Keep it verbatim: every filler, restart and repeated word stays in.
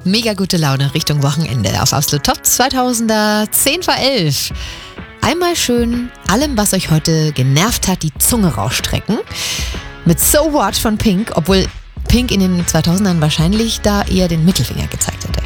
mega gute Laune Richtung Wochenende auf Absolut Top zweitausender, zehn vor elf. Einmal schön allem, was euch heute genervt hat, die Zunge rausstrecken. Mit So What von Pink, obwohl Pink in den zweitausendern wahrscheinlich da eher den Mittelfinger gezeigt hat.